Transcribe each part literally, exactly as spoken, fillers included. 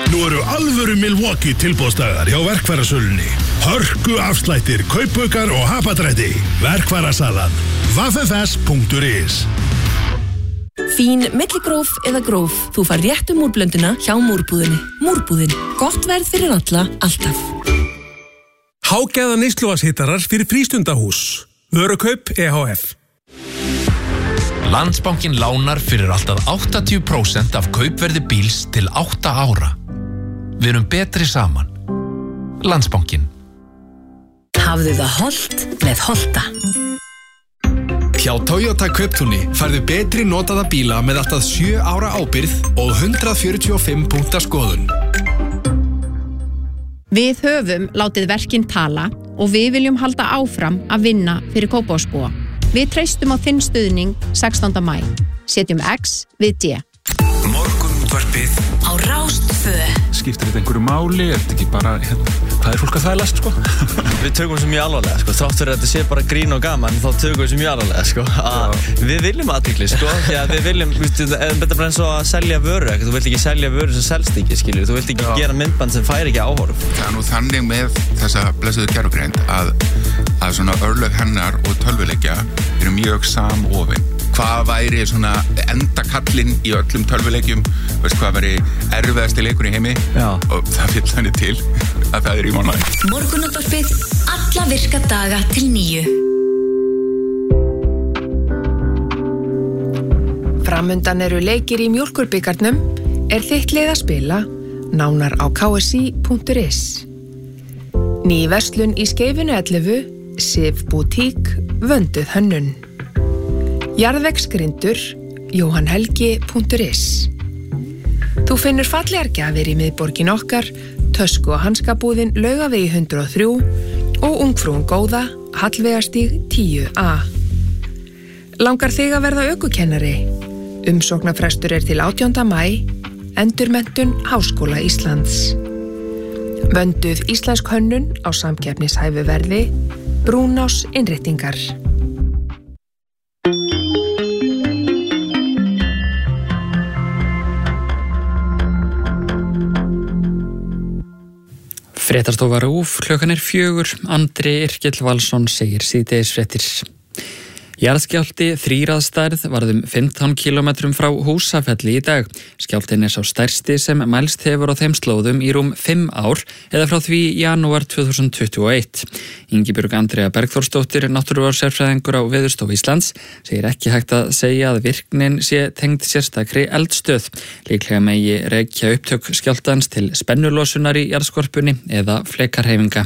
Nú eru alvöru Milwaukee tilboðsdagar hjá verkfærasölunni. Hörku afslættir, kaupaukar og hapadrætti. Verkfærasalan. w f s punktur is. Fín milligróf eða gróf. Þú fær réttu múrblönduna hjá Múrbúðinni. Múrbúðin. Gott verð fyrir alla, alltaf. Hágæða neysluvatnshitarar fyrir frístundahús. Vörukaup E H F. Landsbankinn lánar fyrir alltaf áttatíu prósent af kaupverði bíls til átta ára. Við erum betri saman. Landsbankinn. Hafðu það hollt með Holta. Hjá Toyota Kauptúni færðu betri notaða bíla með allt að sjö ára ábyrgð og hundrað fjörutíu og fimm punkta skoðun. Við höfum látið verkin tala og við viljum halda áfram að vinna fyrir Kópavogsbúa. Við treystum á þinn stuðning sextánda maí. Setjum X við D. Morgunútvarpið á Rás tvö. Skiptir þetta einhverju máli? Er þetta ekki bara, hérna, hvað er fólk að þvælast, sko? Við tökum þessu mjög alvarlega, sko. Þrátt fyrir að þetta sé bara grín og gaman, þá tökum við þessu mjög alvarlega, sko. Að við viljum athygli, sko. Því að við viljum, þetta er bara eins og að selja vöru, ekki? Þú vilt ekki selja vöru sem selst ekki, skilur. Þú vilt ekki Já. gera myndband sem fær ekki áhorf. Það er nú þannig með þessa blessuðu gervigreind að, að svona örlög hennar og tölvuleikja eru mjög samofin. Hvað væri svona endakallinn í öllum tölvuleikjum, veist hvað væri erfiðasti leikur í heimi Já. og það vill þannig til að það er í mánuði. Morgunútvarpið alla virka daga til níu. Framundan eru leikir í mjólkurbikarnum, er þitt lið að spila, nánar á k s i punktur is. Ný verslun í Skeifinu ellefu, Sif Boutique, vönduð hönnun. Jarðvegsgrindur, jóhann helgi punktur is. Þú finnur fallegar gjafir í miðborgin okkar, tösku- og hanskabúðin Laugavegi hundrað og þrjú og ungfrúin góða, Hallveigarstíg tíu A. Langar þig að verða ökukennari? Umsóknarfrestur er til átjánda maí, endurmenntun Háskóla Íslands. Vönduð íslensk hönnun á samkeppnishæfu verði, Brúnás innréttingar. Fréttastofa RÚV, klukkan er fjögur, Andri Yrkill Valsson segir síðdegisfréttir. Jarðskjálfti þrír að stærð varðum fimmtán kílómetrum frá Húsafelli í dag. Skjálftinn er sá stærsti sem mælst hefur á þeim slóðum í rúm fimm ár eða frá því janúar tvö þúsund tuttugu og eitt. Ingibjörg Andrea Bergþórsdóttir, náttúruvárssérfræðingur á Veðurstofu Íslands, segir ekki hægt að segja að virknin sé tengd sérstakri eldstöð. Líklega megi rekja upptök skjálftans til spennulosunar í jarðskorpunni eða flekarhreyfinga.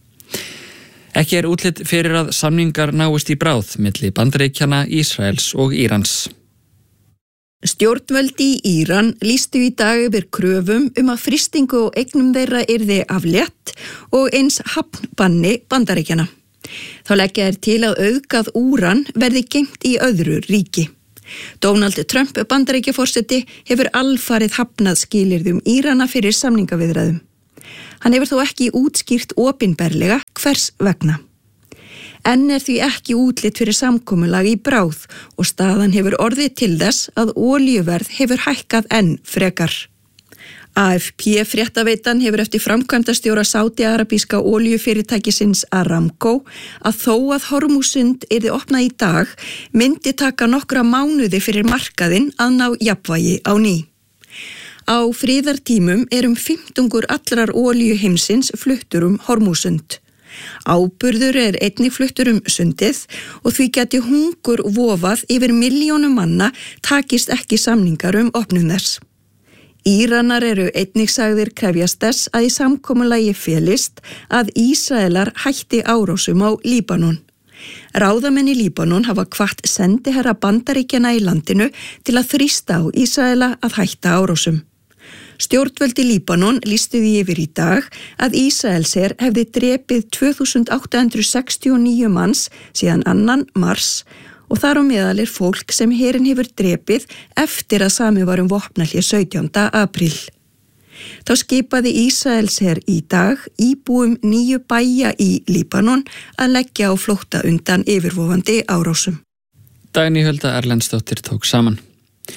Ekki er útlit fyrir að samningar náist í bráð milli Bandaríkjanna, Ísraels og Írans. Stjórnvöld í Íran lýstu í dag yfir kröfum um að frystingu og eignum þeirra yrði aflétt og eins hafnbanni Bandaríkjanna. Þá leggja þeir til að auðgað úran verði geymt í öðru ríki. Donald Trump Bandaríkjaforseti hefur alfarið hafnað skilyrðum Írana fyrir samningaviðræðum. Hann hefur þó ekki útskýrt opinberlega hvers vegna. Enn er því ekki útlit fyrir samkomulag í bráð og staðan hefur orðið til þess að olíuverð hefur hækkað enn frekar. A F P fréttaveitan hefur eftir framkvæmdastjóra sádi-arabíska olíufyrirtækisins Aramco að þó að Hormúsund yrði opnað í dag myndi taka nokkra mánuði fyrir markaðinn að ná jafnvægi á ný. Á friðartímum er um fimmtungur allrar olíu heimsins fluttur um Hormúsund. Áburður er einnig fluttur um sundið og því geti hungur vofað yfir milljónum manna takist ekki samningar um opnun þess. Íranar eru einnig sagðir krefjast þess að í samkomulagi félist að Ísraelar hætti árásum á Líbanon. Ráðamenn í Líbanon hafa hvatt sendiherra Bandaríkjanna í landinu til að þrýsta á Ísraela að hætta árásum. Stjórnvöld í Líbanon lýstu því yfir í dag að Ísraelsher hefði drepið tvö þúsund átta hundruð sextíu og níu manns síðan annan mars og þar á meðal er fólk sem herinn hefur drepið eftir að samið var um vopnahlé sautjánda apríl. Þá skipaði Ísraelsher í dag íbúum níu bæja í Líbanon að leggja á flótta undan yfirvofandi árásum. Dagný Hulda Erlendsdóttir tók saman.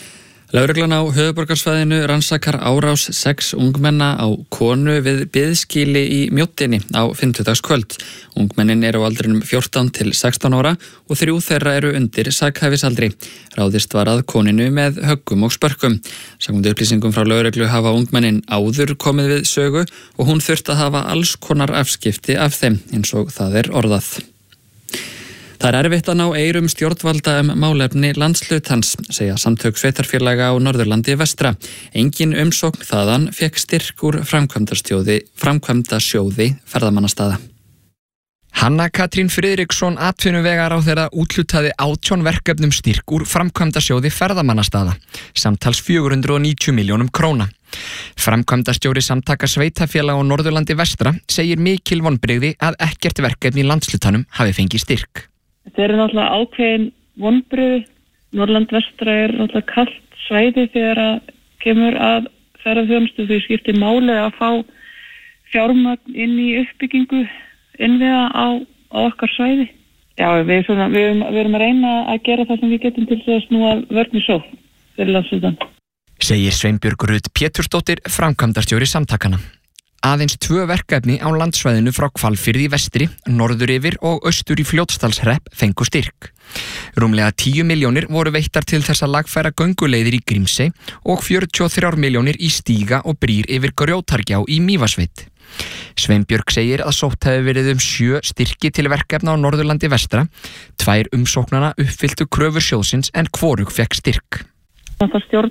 Lögreglan á höfuðborgarsvæðinu rannsakar árás sex ungmenna á konu við biðskýli í Mjóddinni á fimmtudagskvöld. Ungmennin eru á aldrinum fjórtán til sextán ára og þrjú þeirra eru undir sakhæfisaldri. Ráðist var að koninu með höggum og spörkum. Samkvæmt upplýsingum frá lögreglu hafa ungmennin áður komið við sögu og hún þurft að hafa alls konar afskipti af þeim, eins og það er orðað. Það er erfitt að ná eyrum stjórnvalda um málefni landshlutans, segja samtök sveitarfélaga á Norðurlandi vestra. Engin umsókn þaðan fékk styrk úr framkvæmdasjóði, framkvæmdasjóði ferðamannastaða. Hanna Katrín Friðriksson atvinnuvegaráðherra úthlutaði átján verkefnum styrk úr framkvæmdasjóði ferðamannastaða, samtals fjögur hundruð og níutíu milljónum króna. Framkvæmdastjóri samtaka sveitafélaga á Norðurlandi vestra segir mikil vonbrigði að ekkert verkefni í landslutanum hafi fengið styrk. Þetta eru náttúrulega ákveðin vonbrigði. Norðurland vestra er náttúrulega kalt svæði þegar að kemur að ferðaþjónustu. Því skiptir máli að fá fjármagn inn í uppbyggingu innviða á, á okkar svæði. Já, við, svona, við, erum, við erum að reyna að gera það sem við getum til þess að snúa vörn í sókn fyrir landslutan. Segir Sveinbjörg Rut Pétursdóttir, framkvæmdastjóri samtakana. Aðeins tvö verkefni á landsvæðinu frá Hvalfirði í vestri, norður yfir og austur í Fljótsdalshrepp fengu styrk. Rúmlega tíu milljónir voru veittar til þess að lagfæra gönguleiðir í Grímsey og fjörutíu og þrjár milljónir í stíga og brýr yfir Grjótargjá í Mývatnssveit. Sveinbjörg segir að sótt hefði verið um sjö styrki til verkefna á Norðurlandi vestra. Tvær umsóknana uppfylltu kröfur sjóðsins en hvorug fekk styrk. Það stjórn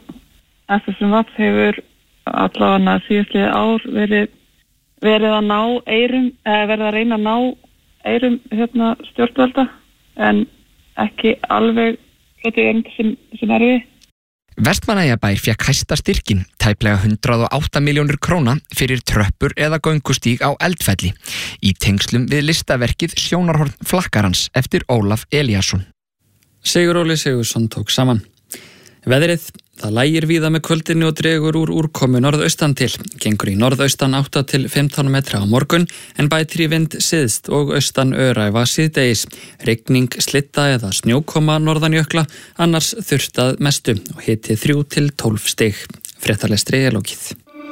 F S M V hefur allavega síðastliðið ár verið, verið að ná eyrum, eða verið að reyna að ná eyrum hérna, stjórnvalda en ekki alveg sem, sem er við. Vestmannaeyjabær fékk hæsta styrkin, tæplega hundrað og átta milljónir króna fyrir tröppur eða göngustíg á Eldfelli í tengslum við listaverkið Sjónarhorn flakkarans eftir Ólaf Elíasson. Sigur Óli Sigursson tók saman. Veðrið, það lægir víða með kvöldinu og dregur úr úrkomu norðaustan til. Gengur í norðaustan átta til fimmtán metra á morgun en bætir í vind syðst og austan öræfa síðdegis. Rigning, slitta eða snjókoma norðanjökla, annars þurftað mestu og hiti þrjú til tólf stig. Fréttalestri er lokið.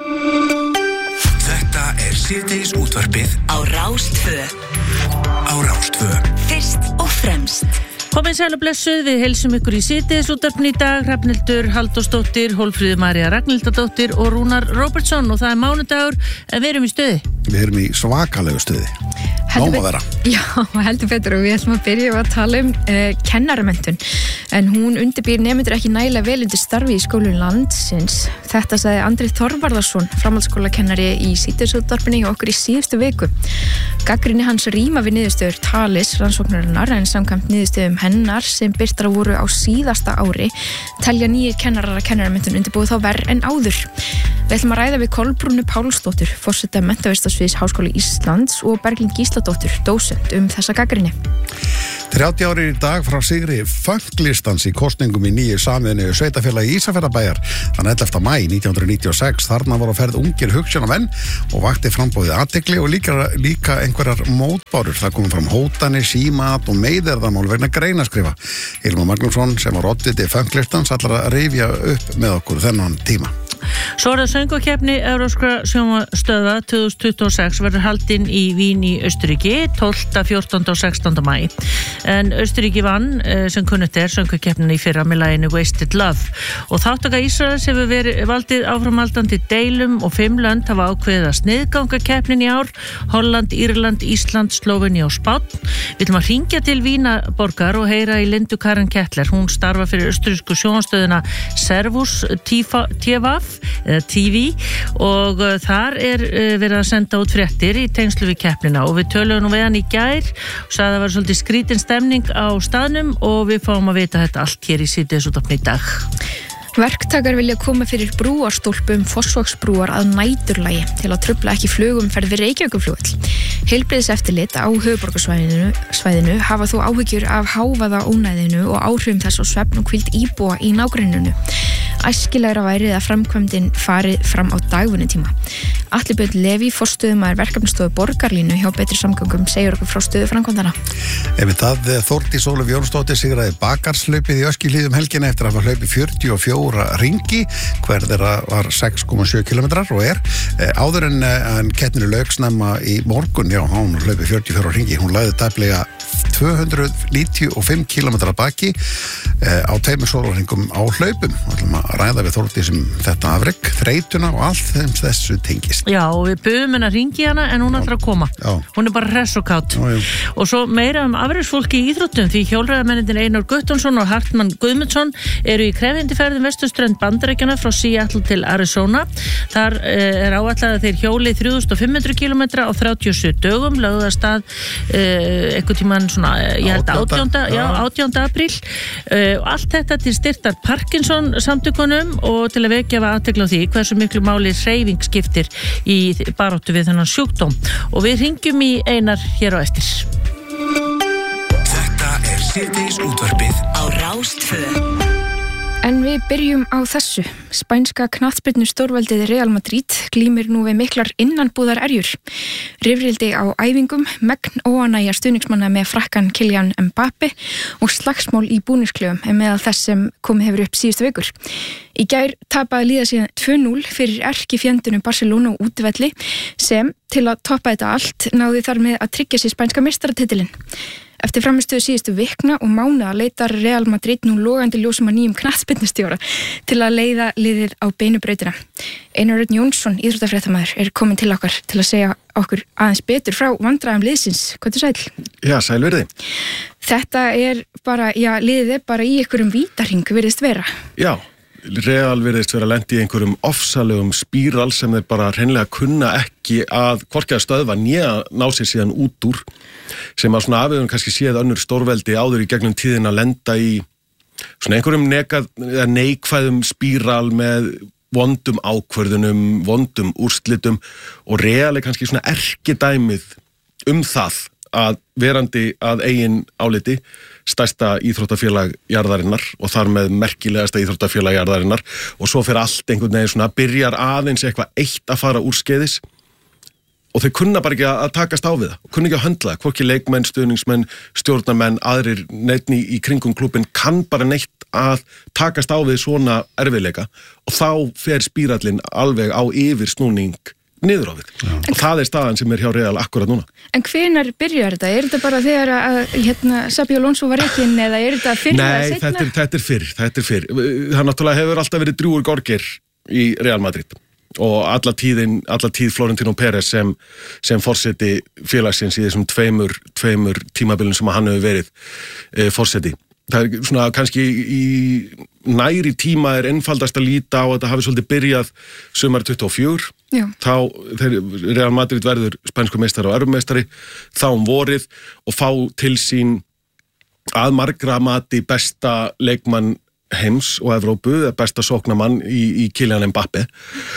Þetta er síðdegis útvarpið á Rás tvö. Á Rás tvö. Fyrst og fremst. Komið sæl og blessuð, við heilsum ykkur í síðdegis útvarpinu í dag, Hrafnhildur Halldórsdóttir, Hólmfríður María Ragnhildardóttir og Rúnar Róbertsson og það er mánudagur en við erum í stuði. Við erum í svakalegu stuði. Náum að vera. Já, heldur betur og við ætlum að byrja að tala um uh, kennaramenntun en hún undirbýr nemendur ekki nægilega vel undir starfi í skólum landsins. Þetta sagði Andri Þorvarðarsson, framhaldsskólakennari í síðdegisútvarpinu og okkur í síðustu viku. Gagnrýni hans ríma við niðurstöður Talis rannsóknarinnar en samkvæmt niðurstöðum hennar sem birtar voru á síðasta ári telja nýjir kennarar að kennaramenntun undirbúið þá verr en áður. Við ætlum að ræða við Kolbrúnu Pálsdóttur, forseta Menntavísindasviðs Háskóla Íslands og Berglind Gísladóttur, dósent um þessa gagnrýni. þrjátíu ári í dag frá sigri funklistans í kosningum í nýju sameinuðu sveitafélagi Ísafjarðarbæjar þann ellefta maí nítján hundruð níutíu og sex. Þarna voru á ferð ungir hugsjónamenn og vakti framboðið athygli og líka, líka einhverjar mótbárur. Það komum fram hótanir, símat og meiðerðamál vegna greinaskrifa. Hilmar Magnússon sem var oddviti funklistans ætlar að rifja upp með okkur þennan tíma. Svo er það söngvakeppni Evrópskra sjónvarpsstöðva tvö þúsund tuttugu og sex verður haldin í Vín í Austurríki tólfta, fjórtánda og sextánda maí. En Austurríki vann sem kunnugt er söngvakeppnina í fyrra með laginu Wasted Love og þáttaka Ísraels hefur verið valdið áframhaldandi deilum og fimm lönd hafa ákveðið að sniðganga keppnin í ár: Holland, Írland, Ísland, Slóvenía og Spánn. Við ætlum að hringja til Vínaborgar og heyra í Lindu Karen Kettler. Hún starfa fyrir austurrísku sjónvarpsstöðina Servus T V eða T V og uh, þar er uh, verið að senda út fréttir í tengslu við keppnina og við töluðum nú við hann í gær og sagði að það var svolítið skrítin stemning á staðnum og við fáum að vita þetta allt hér í síðdegisútvarpinu í dag. Verktakar vilja koma fyrir brúarstólpum Fossvogsbrúar að næturlagi til að trufla ekki flugumferð við Reykjavíkurflugvöll. Heilbrigðiseftirlit á höfuðborgarsvæðinu svæðinu hafa þó áhyggjur af hávaða ónæðinu og áhrifum þess á svefn og hvíld íbúa í nágrenninu. æskilegra væri að framkvæmdin fari fram á dagvinnutíma. Atli Björn Leví, forstöðumaður verkefnastofu Borgarlínu hjá Betri samgöngum, segir okkur frá stöðu framkvæmdana. Ef við það Þórdís Ólöf Jónsdóttir sigraði bakarslaupið í Öskjuhlíðum helgina eftir að hafa hlaupið fjörutíu og fjóra ringi, hver þeirra var sex komma sjö kílómetrar og er áður en, en keppninu lauk snemma í morgun, já, hún hlaupið fjörutíu og fjóra ringi, hún lagði tæplega tvö hundruð níutíu og fimm kílómetra baki eh, á tveimur sólarhringum á hlaupum. Við ætlum að ræða við Þórdís um þetta afrek, þreytuna og allt þeim þessu tengist. Já, og við buðum henni að ringi hana en hún ætlar að koma. Já. Hún er bara hress og kátt. Já, já. Og svo meira um afreiksfólki í íþróttum því hjólreiðamennirnir Einar Guttormsson og Hartmann Guðmundsson eru í krefjandi ferðum vesturströnd Bandaríkjanna frá Seattle til Arizona. Þar eh, er áætlað að þeir hjóli þrjú þúsund fimm hundruð kílómetra á þrjátíu og sjö dögum, lögðu að stað eh, einhvern tímann svona, ég held átjánda, já, átjánda apríl uh, og allt þetta til styrktar Parkinson samtökunum og til að vekja athygli á því hversu miklu máli hreyfing skiptir í baráttu við þennan sjúkdóm og við hringjum í Einar hér á eftir. Þetta er síðdeis útvarpið á Rás tvö. En við byrjum á þessu. Spænska knattspyrnu stórveldið Real Madrid glímir nú við miklar innanbúðar erjur. Rifrildi á æfingum, megn óánægja stuðningsmanna með frakkan Kylian Mbappe og slagsmál í búningsklefum er meðal þess sem komið hefur upp síðustu vikur. Í gær tapaði liða síðan tvö núll fyrir erkifjendunum Barcelona og útivelli sem, til að toppa þetta allt, náði þar með að tryggja sér spænska meistaratitilinn. Eftir framistöðu síðustu vikna og mánuða leitar Real Madrid nú logandi ljósum að nýjum knattspyrnustjóra til að leiða liðið á beinu brautina. Einar Örn Jónsson, íþróttafréttamaður, er komin til okkar til að segja okkur aðeins betur frá vandræðum liðsins. Hvað er sæl? Já, sæl verði. Þetta er bara, já, liðið er bara í einhverjum vítarhing, virðist vera. Já. Real virðist vera lent í einhverjum ofsalegum spíral sem þeir bara hreinlega kunna ekki að hvorki að stöðva nýja ná sér síðan út úr sem að svona afhefum kannski séð önnur stórveldi áður í gegnum tíðin að lenda í svona einhverjum nekað, neikvæðum spíral með vondum ákvörðunum, vondum úrslitum og Real er kannski svona erkidæmið um það að verandi að eigin áliti stærsta íþróttafélag jarðarinnar og þar með merkilegasta íþróttafélag jarðarinnar og svo fyrir allt einhvern veginn svona byrjar aðeins eitthvað eitt að fara úrskeiðis og þau kunna bara ekki að takast á við það, kunna ekki að höndla það, hvorki leikmenn, stuðningsmenn, stjórnarmenn, aðrir neittni í kringum klúbbin kann bara neitt að takast á við svona erfiðleika og þá fer spírallinn alveg á yfir snúning niður á við. Já. Og það er staðan sem er hjá Real akkurat núna. En hvenær byrjar þetta? Er þetta bara þegar að hérna, Xabi Alonso var ekki inn eða er þetta fyrir eða seinna? Nei, þetta er, þetta er fyrir, þetta er fyrir. Það náttúrulega hefur alltaf verið drjúgur gorgir í Real Madrid og alla tíðin, alla tíð Florentino Pérez sem, sem forseti félagsins í þessum tveimur, tveimur tímabilum sem hann hefur verið e, forseti. Það er svona kannski í næri tíma er einfaldast að líta á að þetta hafi svolítið byrjað sumar tuttugu og fjögur. Já. Þá þegar Real Madrid verður spænsku meistari og erfumeistari þá um vorið og fá til sín að margra mati besta leikmann heims og Evrópu, besta sóknarmann í, í Kylian Mbappe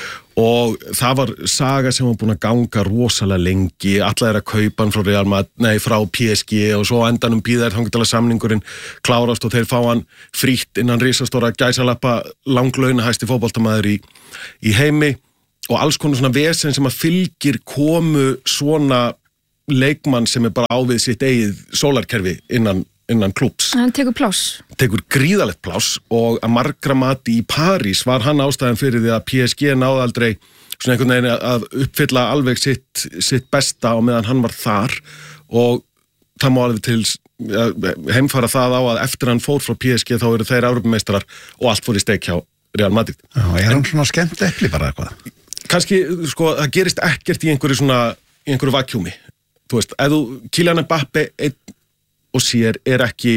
og það var saga sem var búin að ganga rosalega lengi, alla er að kaupa hann frá Real Madrid, nei frá P S G og svo endanum býða þær þangað til að samningurinn klárast og þeir fá hann frítt innan risastóra gæsalappa langlaunahæsti fótboltamaður í, í heimi og alls konar svona vesen sem að fylgir komu svona leikmann sem er bara ávið sitt eigið sólarkerfi innan, innan klúbs. Hann tekur pláss. Tekur gríðalegt pláss og að margra mati í París var hann ástæðan fyrir því að P S G náði aldrei svona einhvern veginn að uppfylla alveg sitt, sitt besta og meðan hann var þar og það má alveg til heimfara það á að eftir hann fór frá P S G þá eru þeir Evrópumeistarar og allt fór í steik hjá Real Madrid. Já, er hann svona skemmt epli bara eitthvað? Kannski, sko, það gerist ekkert í einhverju svona, í einhverju vakjúmi. Þú veist, ef þú, Kylian Mbappe einn og sér er ekki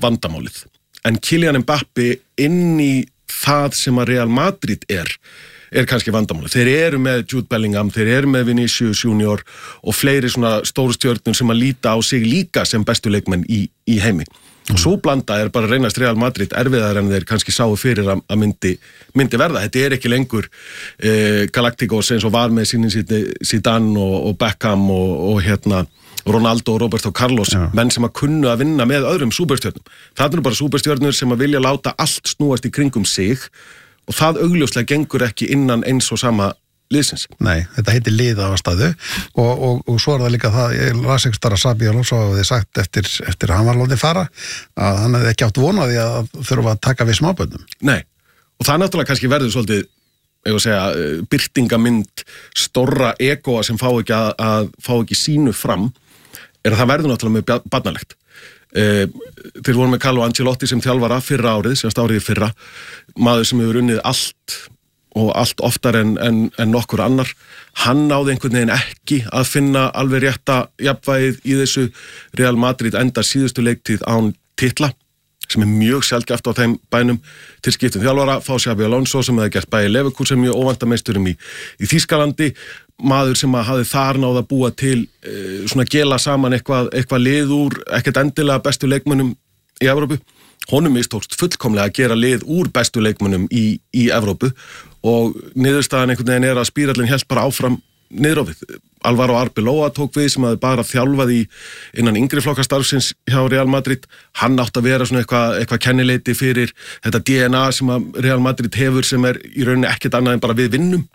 vandamálið. En Kylian Mbappe inn í það sem að Real Madrid er, er kannski vandamáli. Þeir eru með Jude Bellingham, þeir eru með Vinicius Junior og fleiri svona stóru stjörnur sem að líta á sig líka sem bestu leikmenn í, í heimi. Mm. Og svo blanda er bara reynast Real Madrid erfiðar en þeir kannski sáu fyrir að, að myndi, myndi verða. Þetta er ekki lengur eh, Galacticos eins og var með sínin Zidane og, og Beckham og, og hérna Ronaldo og Roberto Carlos, Já. menn sem að kunnu að vinna með öðrum súperstjörnum. Það eru bara súperstjörnur sem að vilja láta allt snúast í kringum sig og það augljóslega gengur ekki innan eins og sama liðsins. Nei, þetta heitir liðaðastæðu og, og, og svo er það líka það, ég las ekki starra Xabi Alonso og þið sagt eftir, eftir að hann var látið fara að hann hefði ekki átt vonaði að þurfa að taka við smáböndum. Nei, og það náttúrulega kannski verður svolítið ég að segja, birtingamynd stórra egoa sem fá ekki að, að fá ekki sínu fram er að það verður náttúrulega mjög barnalegt. Eh, þeir voru með Carlo Ancelotti sem þjálfara fyrra árið, semst árið fyrra, maður sem hefur unnið allt og allt oftar en, en, en nokkur annar. Hann náði einhvern veginn ekki að finna alveg rétta jafnvægið í þessu. Real Madrid endar síðustu leiktíð án titla, sem er mjög sjaldgæft á þeim bænum til skiptum þjálfara, fá Xabi Alonso sem hefði gert Bayer Leverkusen mjög óvandameisturum í, í Þýskalandi, maður sem að hafði þar náð að búa til e, svona gela saman eitthvað, eitthvað lið úr, ekkert endilega bestu leikmönnum í Evrópu. Honum mistókst fullkomlega að gera lið úr bestu leikmönnum í, í Evrópu og niðurstaðan einhvern veginn er að spírallin hélt bara áfram niður á við. Alvaro Arbeloa tók við sem hafði bara þjálfað í innan yngri flokkastarfsins hjá Real Madrid. Hann átt að vera svona eitthvað, eitthvað kennileiti fyrir þetta D N A sem að Real Madrid hefur sem er í rauninni ekkert annað en bara við vinnum.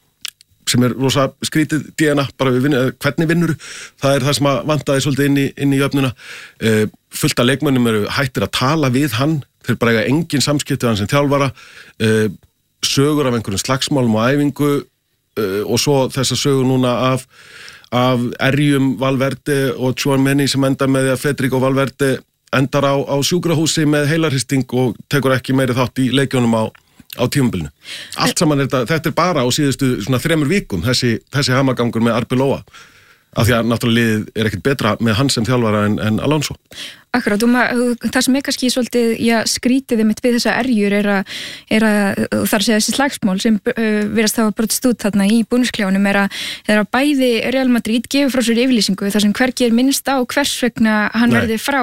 Sem er rosa skrítið D N A, bara við vinnum, hvernig vinnur. Það er það sem að vantaði svolítið inn í, inn í jöfnuna. Uh, fullt af leikmönnum eru hættir að tala við hann. Þeir bara eiga engin samskipti hann sem þjálfara. Uh, sögur af einhverjum slagsmálum og æfingu. Uh, og svo þessa sögur núna af, af erjum Valverde og Tchouaméni sem enda með að Federico Valverde endar á, á sjúkrahúsi með heilarhristing og tekur ekki meiri þátt í leikjónum á, á tímabilinu. Allt saman er þetta, þetta er bara á síðustu svona þremur vikum þessi, þessi hamagangur með Arbeloa af því að náttúrulega liðið er ekkert betra með hann sem þjálfara en, en Alonso. Akkurát, og það sem er kannski svolítið, já, skrítiði mitt við þessa erjur er að, er að þar að segja þessi slagsmál sem uh, verðast þá að brotast út þarna í búnisklefanum er að, er að bæði Real Madrid gefur frá sér yfirlýsingu þar sem hvergi er minnst á hvers vegna hann Nei. verði frá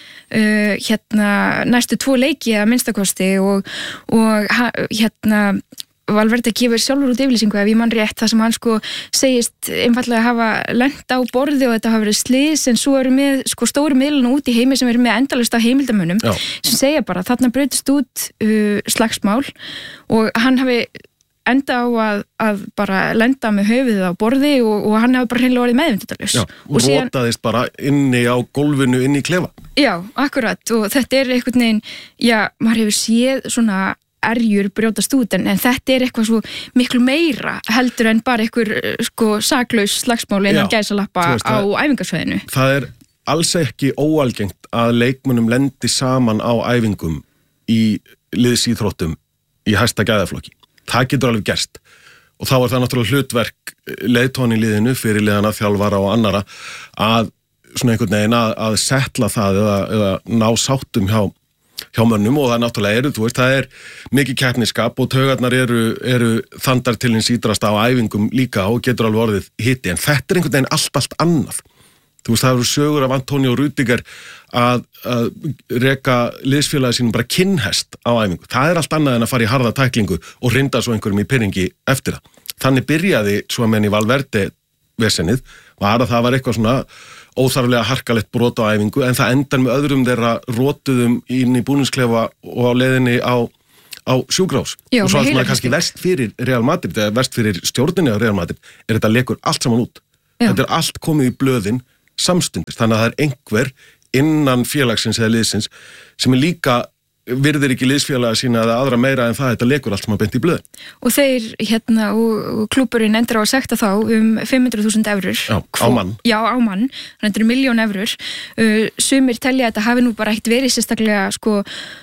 uh, hérna næstu tvo leiki að minnstakosti og, og hérna Valverde gefur sjálfur út yfirlýsingu ef ég mann rétt það sem hann sko segist einfallega að hafa lent á borði og þetta hafa verið slys en svo eru með sko stóru miðluna út í heimi sem eru með endalaust af heimildamönnum Já. sem segja bara þarna breytist út uh, slagsmál og hann hafi enda á að, að bara lenda með höfuðið á borði og, og hann hafi bara hreinlega orðið meðvindutalaus. Já, og síðan rotaðist bara inni á gólfinu inni í klefa. Já, akkurat og þetta er einhvern veginn, já, maður hefur séð svona erjur brjótast út en, en þetta er eitthvað svo miklu meira heldur en bara einhver sko saklaus slagsmál innan gæsalappa veist, á æfingarsvæðinu. Það er alls ekki óalgengt að leikmönnum lendi saman á æfingum í liðsíþróttum í hæsta gæðaflokki. Það getur alveg gerst og þá er það náttúrulega hlutverk leiðtóni í liðinu fyrir liðana, þjálfara og annara að svona einhvern veginn að, að setla það eða, eða ná sáttum hjá hjá mönnum og það náttúrulega eru, þú veist, það er mikið keppniskap og taugarnar eru, eru þandar til hins ídrasta á æfingum líka og getur alveg orðið hitti, en þetta er einhvern veginn allt, allt annað. Þú veist, það eru sögur af Antonio Rüdiger að, að reka liðsfélagi sínum bara kinnhest á æfingu. Það er allt annað en að fara í harða tæklingu og rinda svo einhverjum í pyrringi eftir það. Þannig byrjaði svo menn í Valverde vesenið, var að það var eitthvað svona óþarflega harkalegt brot á æfingu en það endar með öðrum þeirra rótuðum inn í búningsklefa og á leiðinni á, á sjúkrahús. Og svo allt maður kannski verst fyrir Real Madrid eða verst fyrir stjórninni á Real Madrid er þetta leikur allt saman út. Já. Þetta er allt komið í blöðin samstundist þannig að það er einhver innan félagsins eða liðsins sem er líka virðir ekki liðsfélaga sína eða aðra meira en það þetta leikur allt sem að beint í blöð. Og þeir hérna og klúburinn endur á að sekta þá um fimm hundruð þúsund evrur. Já, á mann. Já, á mann. Þannig að þetta eru miljón evrur. Uh, sumir telja að þetta hafi nú bara ekkert verið sérstaklega sko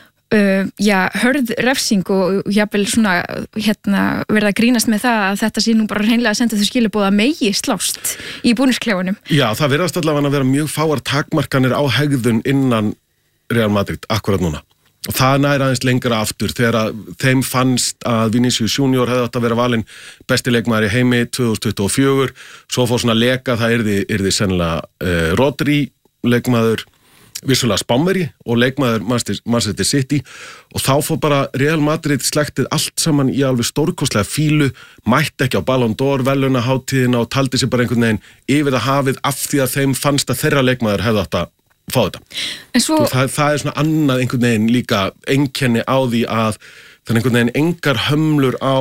uh, já, hörð refsing og jafnvel svona hérna verða að grínast með það að þetta sé nú bara hreinlega að senda þau skilaboð að megi slást í búningsklefanum. Já, það virðast allavega að vera mjög fáar takmarkanir á hegðun innan Real Madrid akkurat núna. og það næri aðeins lengra aftur þegar að þeim fannst að Vinicius Junior hefði átt að vera valinn besti leikmaður í heimi tvö þúsund tuttugu og fjögur, svo fór svona leka það yrði, yrði sennilega uh, Rodri leikmaður, vissulega Spánverji og leikmaður Manchester City og þá fór bara Real Madrid slektið allt saman í alveg stórkostlega fílu, mætti ekki á Ballon d'Or velunaháttíðina og taldi sér bara einhvern veginn yfir það hafið af því að þeim fannst að þeirra leikmaður hefði átt að fá þetta. Svo... Það, það er svona annað einhvern veginn líka einkenni á því að það er einhvern veginn engar hömlur á,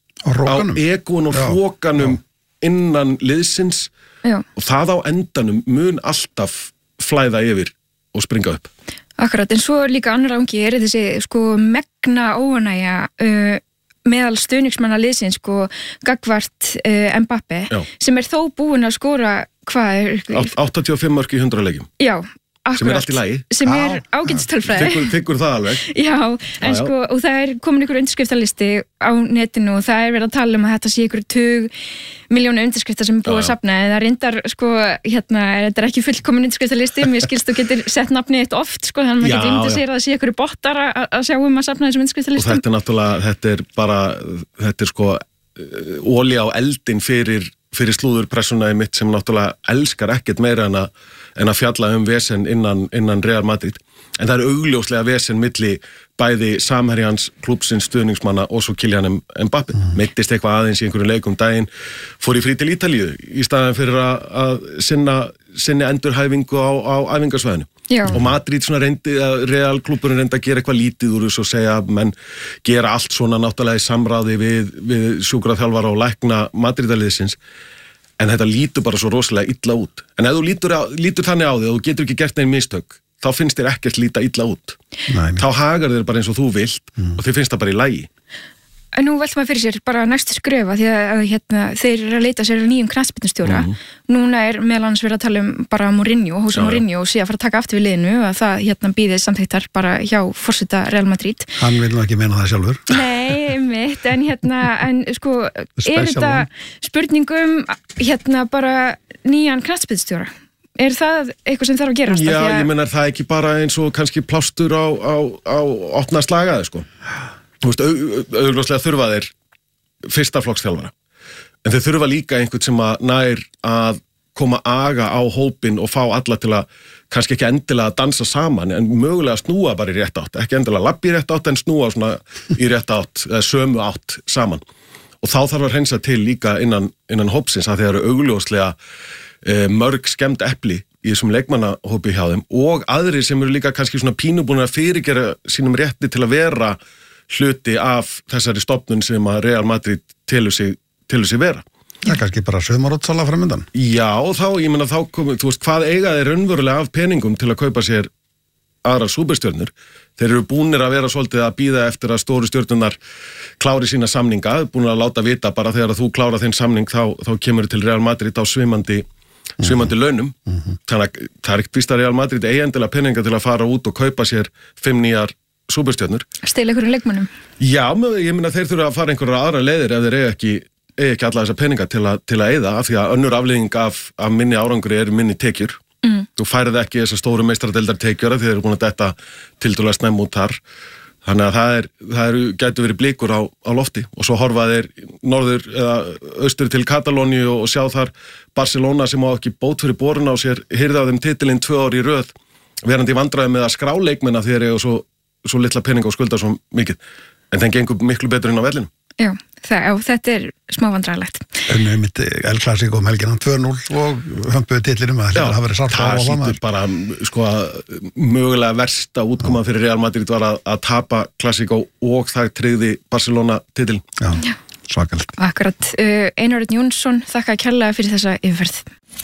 á egún og hrókanum innan liðsins Já. Og það á endanum mun alltaf flæða yfir og springa upp. Akkurat, en svo líka annar ángi er þessi sko megna óanægja uh, meðal stuðningsmanna liðsins sko gagvart uh, Mbappe Já. Sem er þó búin að skora hvað er... áttatíu og fimm mörk í hundrað leikjum. Já. Akkurat, sem er allt í lagi sem er ágætstölfræði þykkur, þykkur það alveg já, en já, já. sko, og það er komin ykkur undirskriftalisti á netinu og það er verið að tala um að þetta sé ykkur tug miljónu undirskrifta sem er búið að safna en það reyndar, sko, hérna þetta er ekki fullkomin undirskriftalisti, mér skilst þú getur sett nafni eitt oft, sko, þannig að maður getur ímyndað sér að það sé ykkur bottar að sjá um að safna þessum undirskriftalistum. Og þetta er náttúrulega, þetta er bara þetta er sko olía á eldin fyrir fyrir slúðurpressuna í mitt sem náttúrulega elskar ekkert meira en að, en að fjalla um vesen innan, innan Real Madrid. En það er augljóslega vesen milli bæði samherjans, klúbsins, stuðningsmanna og svo Kylian Mbappe. Mm. Meittist eitthvað aðeins í einhverju leikum daginn, fór í frí til Ítalíu í staðan fyrir að, að sinna, sinni endurhæfingu á, á æfingarsvæðinu. Já. Og Madrid svona reyndi, Real klúbburinn reyndi að gera eitthvað lítið úr þessu og segja að menn gera allt svona náttúrulega í samráði við, við sjúkraþjálfara og lækna Madridaliðsins. En þetta lítur bara svo rosalega illa út. En ef þú lítur, á, lítur þannig á því að þú getur ekki gert neinn mistök, þá finnst þér ekkert líta illa út. Nei, þá hagar þér bara eins og þú vilt mm. og þér finnst það bara í lagi. En nú veltum maður fyrir sér bara næstu skrefa því að hérna, þeir eru að leita sér nýjum knattspyrnustjóra. Mm. Núna er meðal annars verið að tala um bara Mourinho, Jose Mourinho og sé að fara að taka aftur við liðinu að það hérna býðið samþykktar bara hjá forseta Real Madrid. Hann vil nú ekki meina það sjálfur. Nei, mitt, en hérna, en sko, er þetta spurningum hérna bara nýjan knattspyrnustjóra? Er það eitthvað sem þarf að gerast? Já, að... ég meina það ekki bara eins og kannski plástur á, á, á opna slagaði, sko. Þú veist, augljóslega þurfa þeir fyrsta flokksþjálfara. En þeir þurfa líka einhvern sem að nær að koma aga á hópin og fá alla til að kannski ekki endilega að dansa saman en mögulega snúa bara í rétt átt. Ekki endilega labbi í rétt átt en snúa svona í rétt átt, eða sömu átt saman. Og þá þarf að hreinsa til líka innan, innan hópsins að þeir eru augljóslega e, mörg skemmt epli í þessum leikmannahópi hjá þeim og aðrir sem eru líka kannski svona pínubúin að fyrirgera sínum rétti til að vera hluti af þessari stofnun sem að Real Madrid telur sig, telur sig vera. Það er kannski bara sömarótsala framöndan. Já, og þá, ég meina þá komum, þú veist, hvað eiga þeir raunverulega af peningum til að kaupa sér aðrar súperstjörnur. Þeir eru búnir að vera svolítið að bíða eftir að stóru stjörnunar klári sína samninga, búnir að láta vita bara þegar að þú klára þinn samning þá, þá kemur til Real Madrid á svimandi, svimandi launum. Mm-hmm. Þannig að það er ekkert víst að Real Madrid eigi endilega peninga til að fara út og kaupa sér fimm nýjar súperstjörnur. Stela einhverjum leikmönnum. Já, ég meina þeir þurfa að fara einhverja aðra leiðir ef þeir eiga ekki, eiga ekki alla þessa peninga til að, til að eyða af því að önnur afleiðing af, af minni árangri er minni tekjur. Mm. Þú færið ekki þessar stóru meistaradeildar tekjur því þeir eru búin að detta tildulega snemm út þar. Þannig að það er, það eru, gætu verið blikur á, á lofti og svo horfa þeir norður eða austur til Katalóníu og sjá þar Barcelona sem á ekki bót fyrir borun á sér, hirði á þeim titilinn tvö ár í röð, verandi í vandræði með að skrá leikmenn af því þeir eru svo svo litla peninga og skulda svo mikið en þeim gengur miklu betur inn á vellinu. Já, það, já þetta er smá vandræðilegt. En um mitt El Clásico um helgina tvö núll og hömpuðu titlinum að það hafa verið sátt á það hlýtur bara sko að mögulega versta útkoma fyrir Real Madrid var að, að tapa Clásico og það tryggði Barcelona titil. Já, Já. Svakalegt. Akkurat, uh, Einar Örn Jónsson þakka kærlega fyrir þessa yfirferð.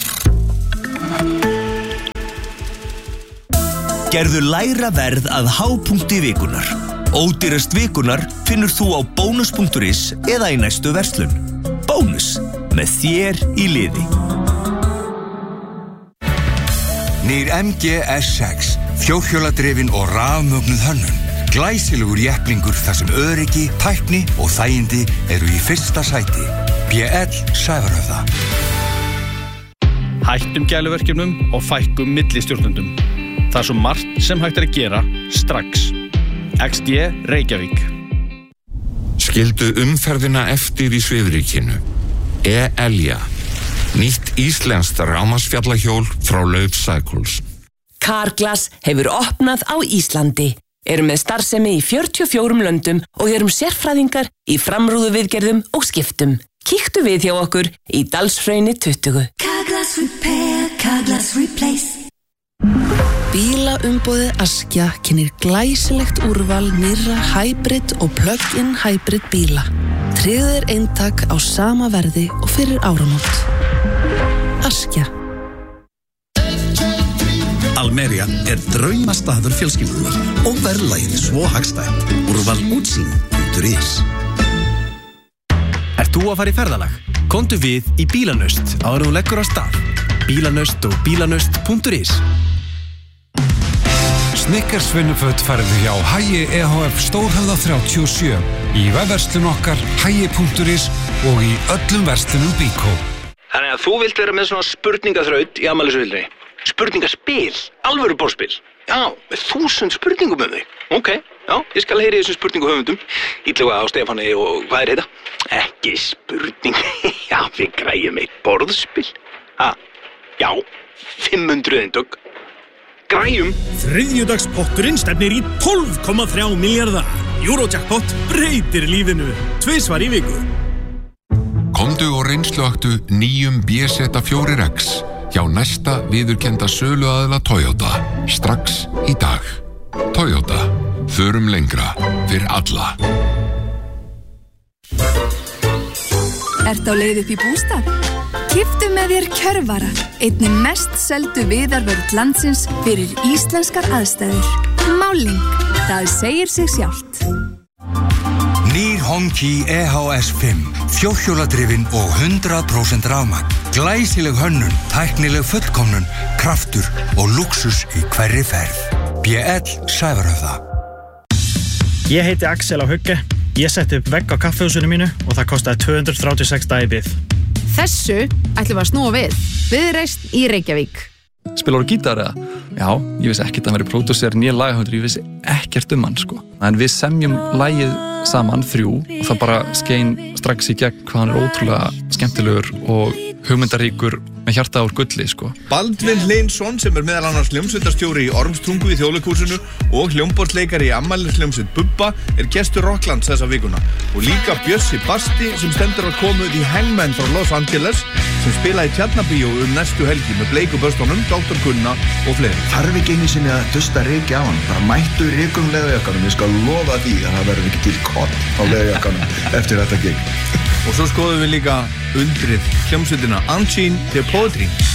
Gerðu lægra verð að hápunkti vikunar. Ódýrast vikunar finnur þú á bónus punktur is eða í næstu verslun. Bónus, með þér í liði. Nýr M G S sex, fjórhjóladrifin og rafmögnuð hönnun. Glæsilegur jepplingur þar sem öryggi, tækni og þægindi eru í fyrsta sæti. B L Sævarhöfða. Hættum gæluverkefnum og fækkum millistjórnendum. Það er svo margt sem hægt er að gera strax. X D Reykjavík. Skildu umferðina eftir í svifrykinu. E-Elja. Nýtt íslenskt rámasfjallahjól frá Lauf Cycles. Carglass hefur opnað á Íslandi. Erum með starfsemi í fjörutíu og fjórum löndum og erum sérfræðingar í framrúðuviðgerðum og skiptum. Kíktu við hjá okkur í Dalsfreyni tuttugu. Carglass Repair, Carglass Replace. Bílaumbúðið Askja kynnir glæsilegt úrval nýrra hybrid og plug-in hybrid bíla. Tryggðir eintak á sama verði og fyrir áramót. Askja. Almería er draumastaður fjölskyldunar og verðlagið svo hagstætt. Úrval útsýn punktur is. Ert þú að fara í ferðalag? Komdu við í Bílanaust áður en þú leggur af stað. Bílanaust og bílanaust punktur is. Snickers vinnuföt færðu hjá Hagi E H F Stórhöfða þrjátíu og sjö, í vefverslun okkar hagi punktur is og í öllum verslunum Bíkó. Þannig að þú vilt vera með svona spurningaþraut í afmælisveildinni. Spurningaspil, alvöru borðspil. Já, með þúsund spurningum um þig. Ok, já, ég skal heyri þessum spurninguhöfundum. Ítluga á Stefáni og hvað er þetta? Ekki spurning. Já, við græjum eitt borðspil. Ha, já, fimm hundruð eintök. Græjum. Þriðjudagspotturinn stefnir í tólf komma þrjá milljarða. Eurojackpot breytir lífinu. Tvisvar í viku. Komdu og reynsluaktu nýjum B Z fjögur X hjá næsta viðurkenda söluaðila Toyota. Strax í dag. Toyota. Förum lengra fyrir alla. Ertu á leið upp í bústað? Kiftu með þér Kjörvara, einni mest seldu viðarvörð landsins fyrir íslenskar aðstæður. Máling, það segir sig sjálft. Nýr Honki E H S fimm, fjórhjóladrifin og hundrað prósent rafmagn. Glæsileg hönnun, tæknileg fullkomnun, kraftur og luxus í hverri ferð. B L Sævarhöfða. Ég heiti Axel á Hugge. Ég setti upp vegg á kaffihúsinu mínu og það kostaði tvö hundruð þrjátíu og sex dagi bið. Þessu ætlum við að snúa við. Viðreisn í Reykjavík. Spilar þú gítar eða? Já, ég vissi ekkert að hann væri pródúser nýja lagahöndur, ég vissi ekkert um hann sko. En við semjum lagið saman þrjú og það bara skein strax í gegn hvað hann er ótrúlega skemmtilegur og hugmyndaríkur með hjarta úr gulli sko. Baldvin Hleinsson sem er meðal annars hljómsveitarstjóri í Ormstungu í Þjóðleikhúsinu og hljómborðsleikari í afmælishljómsveit Bubba er gestur Rocklands þessa vikuna og líka Bjössi Basti sem stendur að koma út í Hangman frá Los Angeles sem spila í Tjarnabíó um næstu helgi með Bleiku Börstónum, doktor Gunna og fleiri. Þarf ekki einu sinni að dusta reiki á hann, bara mættu rekum leðujakkanum, ég skal lofa því að það verður ekki til kott á leðujakkanum eftir þetta gig. Og svo skoðum við líka undrið hljómsveitina Unseen The Poetry.